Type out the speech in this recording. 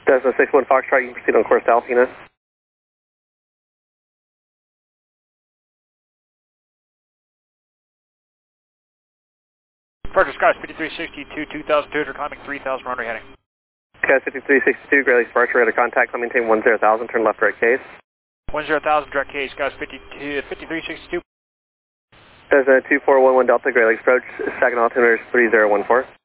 Cessna 61 Foxtrot, you can proceed on course to Alpena. Departure Skies 5362, 2200, climbing 3000, runway heading. Skies 5362, Grey Lakes departure, radar contact, climb maintain 10,000, turn left direct case. 10,000, direct case, Skies 5362. Cessna 2411 Delta, Grey Lakes approach, second altimeter is 3014.